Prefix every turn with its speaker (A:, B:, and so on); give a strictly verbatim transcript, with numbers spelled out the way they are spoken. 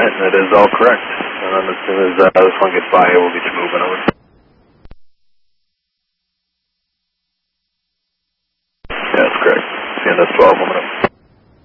A: Alright, that is all correct. And then as soon as uh, this one gets by, we'll get you moving over. Yeah, that's correct. See you in this twelve, one minute.